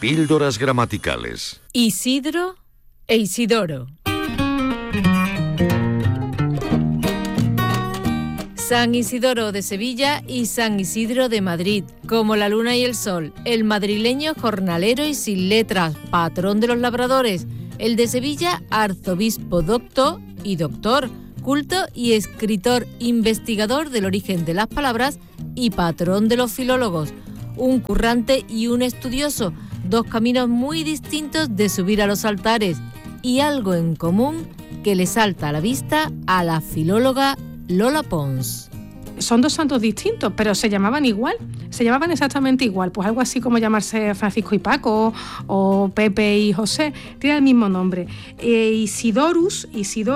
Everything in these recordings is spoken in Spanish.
Píldoras gramaticales. Isidro e Isidoro. San Isidoro de Sevilla y San Isidro de Madrid, como la luna y el sol, el madrileño jornalero y sin letras, patrón de los labradores, el de Sevilla arzobispo docto y doctor, culto y escritor investigador del origen de las palabras y patrón de los filólogos, un currante y un estudioso, dos caminos muy distintos de subir a los altares y algo en común que le salta a la vista a la filóloga Lola Pons. Son dos santos distintos, pero se llamaban igual, se llamaban exactamente igual, pues algo así como llamarse Francisco y Paco o Pepe y José, tiene el mismo nombre. Isidorus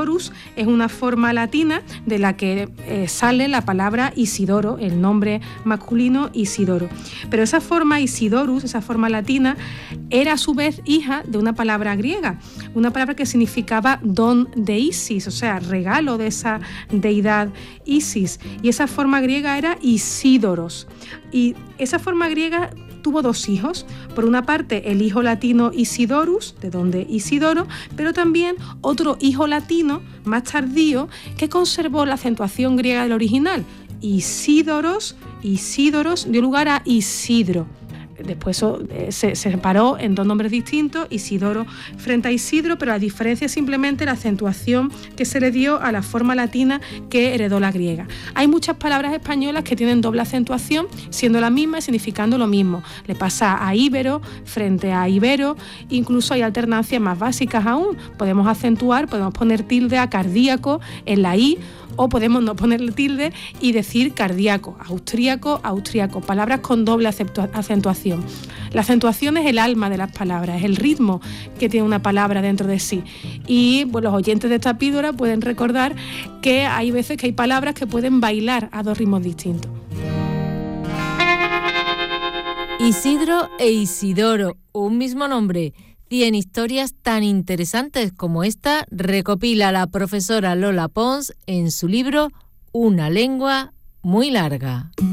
es una forma latina de la que sale la palabra Isidoro, el nombre masculino Isidoro. Pero esa forma Isidorus, esa forma latina, era a su vez hija de una palabra griega, una palabra que significaba don de Isis, o sea, regalo de esa deidad Isis, y esa forma griega era Isídoros. Y esa forma griega tuvo dos hijos. Por una parte, el hijo latino Isidorus, de donde Isidoro, pero también otro hijo latino más tardío que conservó la acentuación griega del original. Isídoros dio lugar a Isidro. Después se separó en dos nombres distintos, Isidoro frente a Isidro, pero la diferencia es simplemente la acentuación que se le dio a la forma latina que heredó la griega. Hay muchas palabras españolas que tienen doble acentuación, siendo la misma y significando lo mismo. Le pasa a íbero frente a ibero, incluso hay alternancias más básicas aún. Podemos poner tilde a cardíaco en la I, o podemos no ponerle tilde y decir cardíaco, austríaco, palabras con doble acentuación. La acentuación es el alma de las palabras, es el ritmo que tiene una palabra dentro de sí. Y los oyentes de esta píldora pueden recordar que hay veces que hay palabras que pueden bailar a dos ritmos distintos. Isidro e Isidoro, un mismo nombre. 100 historias tan interesantes como esta recopila la profesora Lola Pons en su libro Una lengua muy larga.